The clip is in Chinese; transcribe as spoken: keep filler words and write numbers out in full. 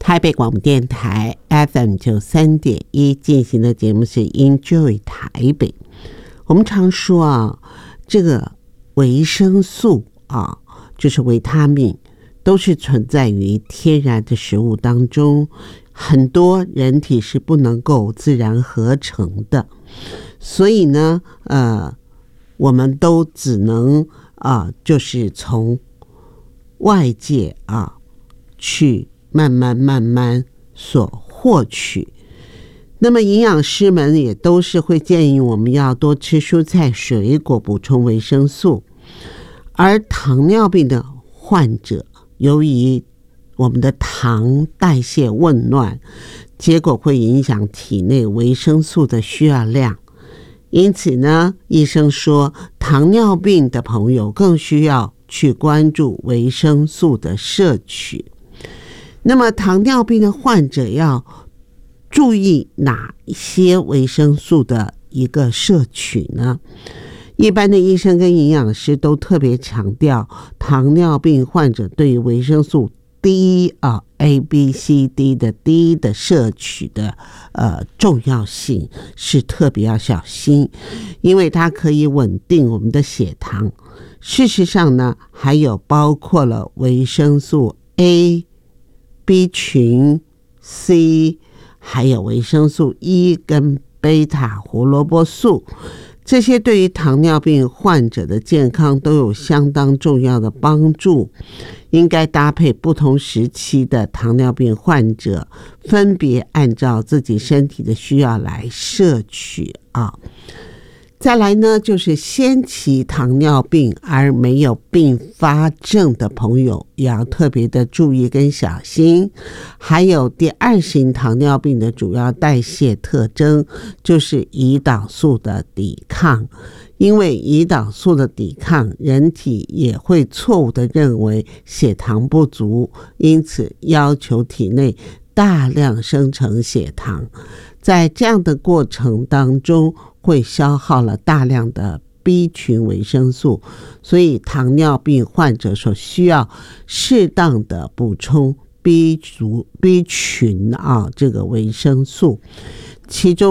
台北广播电台 F M 九三点一进行的节目是 Enjoy 台北。我们常说啊，这个维生素啊，就是维他命，都是存在于天然的食物当中，很多人体是不能够自然合成的，所以呢，呃，我们都只能啊、呃，就是从外界啊去慢慢慢慢所获取。那么营养师们也都是会建议我们要多吃蔬菜水果补充维生素，而糖尿病的患者由于我们的糖代谢紊乱，结果会影响体内维生素的需要量，因此呢，医生说糖尿病的朋友更需要去关注维生素的摄取。那么糖尿病的患者要注意哪些维生素的一个摄取呢？一般的医生跟营养师都特别强调，糖尿病患者对于维生素 D 啊 A B C D 的 D 的摄取的呃重要性是特别要小心，因为它可以稳定我们的血糖。事实上呢，还有包括了维生素 A、B 群、C， 还有维生素 E 跟贝塔胡萝卜素，这些对于糖尿病患者的健康都有相当重要的帮助，应该搭配不同时期的糖尿病患者，分别按照自己身体的需要来摄取啊。再来呢，就是先期糖尿病而没有并发症的朋友也要特别的注意跟小心。还有第二型糖尿病的主要代谢特征就是胰岛素的抵抗，因为胰岛素的抵抗，人体也会错误的认为血糖不足，因此要求体内大量生成血糖，在这样的过程当中会消耗了大量的 B 群维生素，所以糖尿病患者所需要适当的补充 B 族 B 群啊这个维生素，其中